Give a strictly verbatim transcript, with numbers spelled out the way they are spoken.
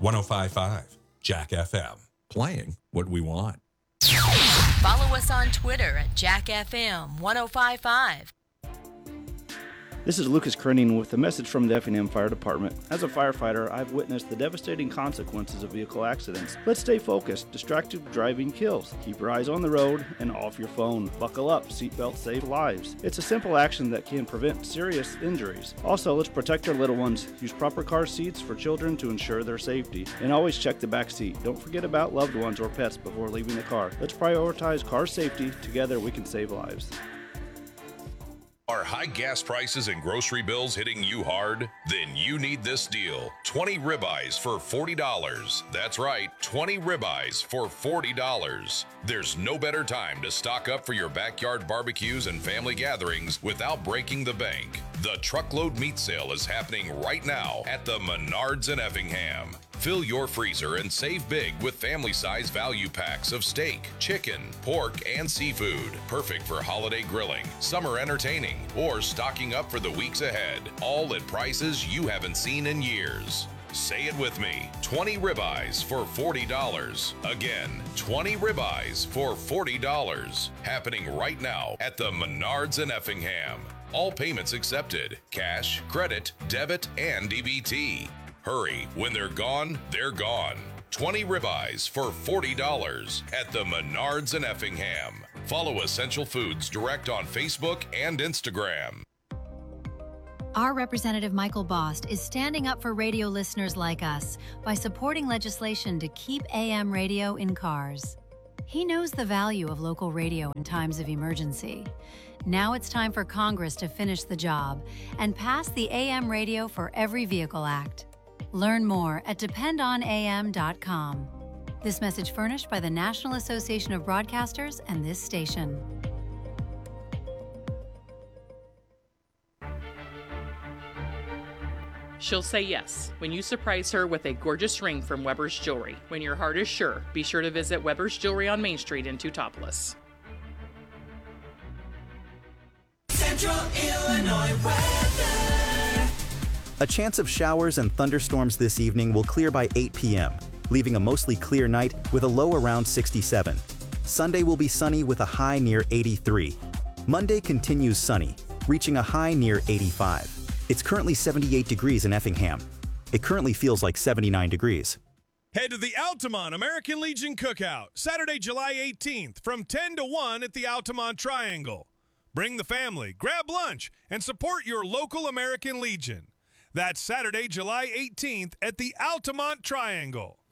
one oh five point five Jack F M. Playing what we want. Follow us on Twitter at Jack F M one oh five point five. This is Lucas Krenning with a message from the Effingham Fire Department. As a firefighter, I've witnessed the devastating consequences of vehicle accidents. Let's stay focused. Distracted driving kills. Keep your eyes on the road and off your phone. Buckle up. Seatbelts save lives. It's a simple action that can prevent serious injuries. Also, let's protect our little ones. Use proper car seats for children to ensure their safety. And always check the back seat. Don't forget about loved ones or pets before leaving the car. Let's prioritize car safety. Together, we can save lives. Are high gas prices and grocery bills hitting you hard? Then you need this deal. twenty ribeyes for forty dollars. That's right, twenty ribeyes for forty dollars. There's no better time to stock up for your backyard barbecues and family gatherings without breaking the bank. The Truckload Meat Sale is happening right now at the Menards in Effingham. Fill your freezer and save big with family-size value packs of steak, chicken, pork, and seafood. Perfect for holiday grilling, summer entertaining, or stocking up for the weeks ahead. All at prices you haven't seen in years. Say it with me, twenty ribeyes for forty dollars. Again, twenty ribeyes for forty dollars. Happening right now at the Menards in Effingham. All payments accepted, cash, credit, debit, and D B T. Hurry, when they're gone, they're gone. twenty ribeyes for forty dollars at the Menards in Effingham. Follow Essential Foods Direct on Facebook and Instagram. Our Representative Michael Bost is standing up for radio listeners like us by supporting legislation to keep A M radio in cars. He knows the value of local radio in times of emergency. Now it's time for Congress to finish the job and pass the A M Radio for Every Vehicle Act. Learn more at depend on A M dot com. This message furnished by the National Association of Broadcasters and this station. She'll say yes when you surprise her with a gorgeous ring from Weber's Jewelry. When your heart is sure, be sure to visit Weber's Jewelry on Main Street in Teutopolis. Central Illinois weather. A chance of showers and thunderstorms this evening will clear by eight p.m., leaving a mostly clear night with a low around sixty-seven. Sunday will be sunny with a high near eighty-three. Monday continues sunny, reaching a high near eighty-five. It's currently seventy-eight degrees in Effingham. It currently feels like seventy-nine degrees. Head to the Altamont American Legion Cookout, Saturday, July eighteenth, from ten to one at the Altamont Triangle. Bring the family, grab lunch, and support your local American Legion. That's Saturday, July eighteenth at the Altamont Triangle.